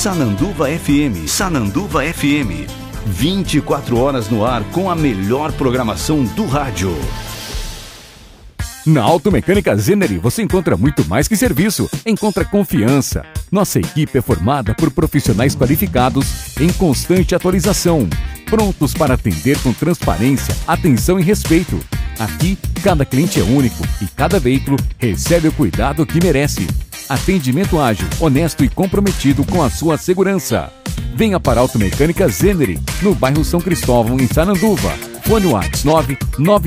Sananduva FM. Sananduva FM. 24 horas no ar com a melhor programação do rádio. Na Automecânica Zeneri você encontra muito mais que serviço, encontra confiança. Nossa equipe é formada por profissionais qualificados em constante atualização, prontos para atender com transparência, atenção e respeito. Aqui, cada cliente é único e cada veículo recebe o cuidado que merece. Atendimento ágil, honesto e comprometido com a sua segurança. Venha para a Automecânica Zeneri, no bairro São Cristóvão, em Sananduva. Fone WhatsApp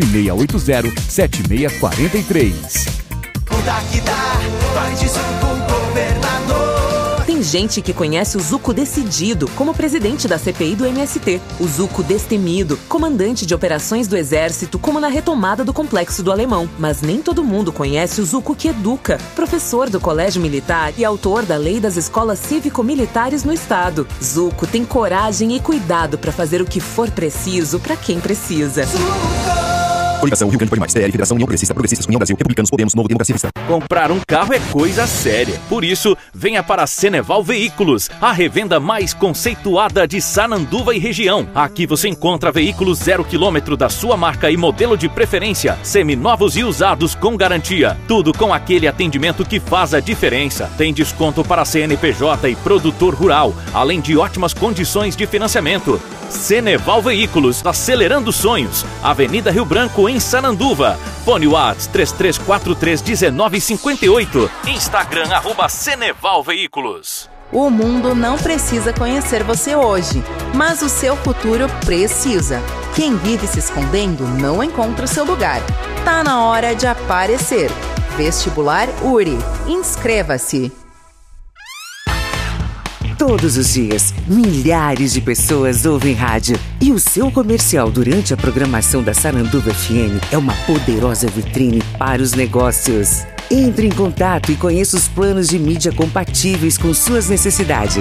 996807643. Muda que dá, vai de Zuco, governador. Tem gente que conhece o Zuco Decidido como presidente da CPI do MST, o Zuco Destemido, comandante de operações do Exército, como na retomada do Complexo do Alemão. Mas nem todo mundo conhece o Zuco que educa, professor do Colégio Militar e autor da Lei das Escolas Cívico-Militares no Estado. Zuco tem coragem e cuidado para fazer o que for preciso para quem precisa. Coligação Rio Grande Pode Mais, PL, Federação União Progressista, Progressistas, União Brasil, Republicanos, Podemos, Novo Democracia Cristã. Comprar um carro é coisa séria. Por isso, venha para a Ceneval Veículos, a revenda mais conceituada de Sananduva e região. Aqui você encontra veículos 0 km da sua marca e modelo de preferência, seminovos e usados com garantia. Tudo com aquele atendimento que faz a diferença. Tem desconto para CNPJ e produtor rural, além de ótimas condições de financiamento. Ceneval Veículos, acelerando sonhos. Avenida Rio Branco, em Sananduva. Fone WhatsApp 33431958. Instagram @Ceneval Veículos. O mundo não precisa conhecer você hoje, mas o seu futuro precisa. Quem vive se escondendo não encontra o seu lugar. Tá na hora de aparecer. Vestibular URI. Inscreva-se. Todos os dias, milhares de pessoas ouvem rádio. E o seu comercial durante a programação da Sananduva FM é uma poderosa vitrine para os negócios. Entre em contato e conheça os planos de mídia compatíveis com suas necessidades.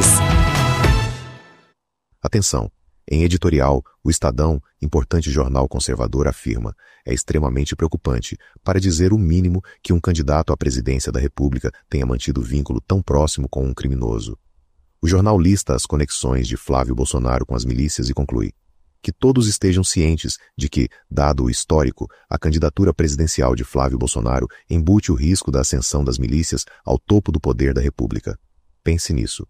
Atenção! Em editorial, o Estadão, importante jornal conservador, afirma: é extremamente preocupante, para dizer o mínimo, que um candidato à presidência da República tenha mantido vínculo tão próximo com um criminoso. O jornal lista as conexões de Flávio Bolsonaro com as milícias e conclui: que todos estejam cientes de que, dado o histórico, a candidatura presidencial de Flávio Bolsonaro embute o risco da ascensão das milícias ao topo do poder da República. Pense nisso.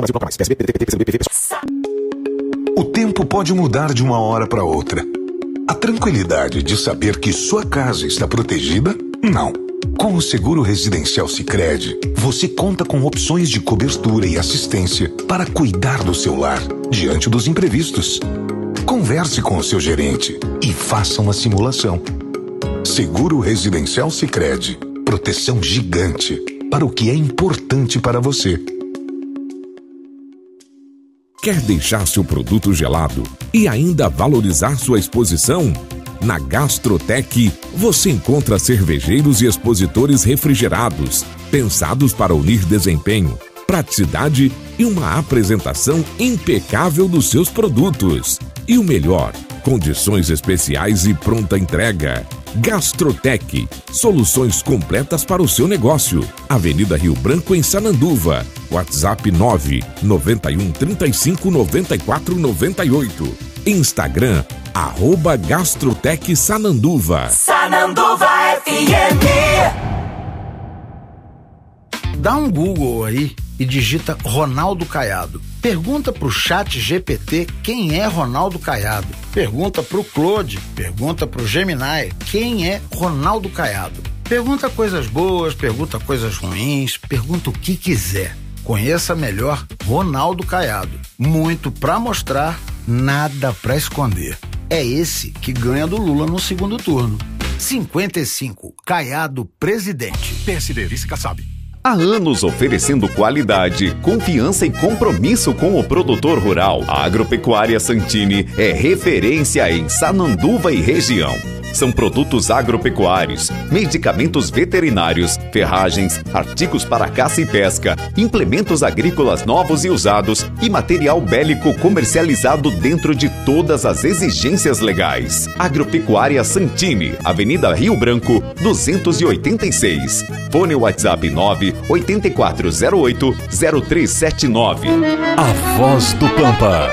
O tempo pode mudar de uma hora para outra. A tranquilidade de saber que sua casa está protegida? Não. Com o Seguro Residencial Sicredi, você conta com opções de cobertura e assistência para cuidar do seu lar diante dos imprevistos. Converse com o seu gerente e faça uma simulação. Seguro Residencial Sicredi. Proteção gigante para o que é importante para você. Quer deixar seu produto gelado e ainda valorizar sua exposição? Na Gastrotec, você encontra cervejeiros e expositores refrigerados, pensados para unir desempenho, praticidade e uma apresentação impecável dos seus produtos. E o melhor, condições especiais e pronta entrega. Gastrotec, soluções completas para o seu negócio. Avenida Rio Branco, em Sananduva. WhatsApp 991359498. Instagram @Gastrotec Sananduva. Sananduva FM. Dá um Google aí e digita Ronaldo Caiado. Pergunta pro Chat GPT quem é Ronaldo Caiado. Pergunta pro Claude, pergunta pro Gemini quem é Ronaldo Caiado. Pergunta coisas boas, pergunta coisas ruins, pergunta o que quiser. Conheça melhor Ronaldo Caiado. Muito pra mostrar, nada pra esconder. É esse que ganha do Lula no segundo turno. 55, Caiado presidente. PSD, vice-Kassab. Há anos oferecendo qualidade, confiança e compromisso com o produtor rural. A Agropecuária Santini é referência em Sananduva e região. São produtos agropecuários, medicamentos veterinários, ferragens, artigos para caça e pesca, implementos agrícolas novos e usados e material bélico comercializado dentro de todas as exigências legais. Agropecuária Santini, Avenida Rio Branco, 286. Fone WhatsApp 98408-0379. A Voz do Pampa.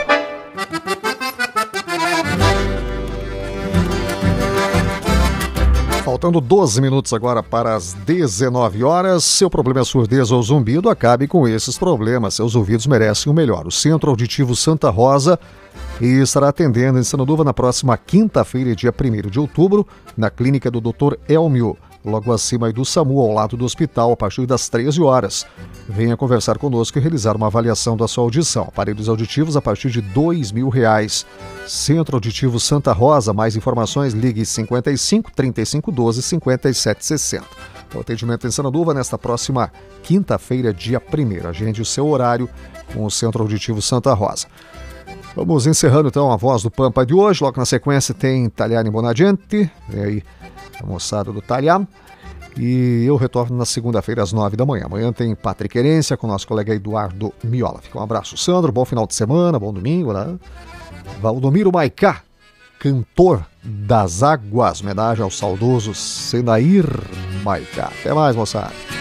Faltando 12 minutos agora para as 19 horas. Seu problema é surdez ou zumbido? Acabe com esses problemas. Seus ouvidos merecem o melhor. O Centro Auditivo Santa Rosa estará atendendo em Sananduva na próxima quinta-feira, dia 1º de outubro, na clínica do Dr. Elmio, logo acima do SAMU, ao lado do hospital, a partir das 13 horas. Venha conversar conosco e realizar uma avaliação da sua audição. Aparelhos auditivos a partir de R$2.000. Centro Auditivo Santa Rosa. Mais informações, ligue 55 3512 5760. O atendimento em Sananduva nesta próxima quinta-feira, dia 1º. Agende o seu horário com o Centro Auditivo Santa Rosa. Vamos encerrando então a Voz do Pampa de hoje. Logo na sequência tem Taliani Bonagente, vem aí a moçada do Talham. E eu retorno na segunda-feira às 9 da manhã. Amanhã tem Patrick Herência com nosso colega Eduardo Miola. Fica um abraço, Sandro. Bom final de semana, bom domingo, né? Valdomiro Maicá, cantor das águas. Homenagem ao saudoso Senair Maicá. Até mais, moçada.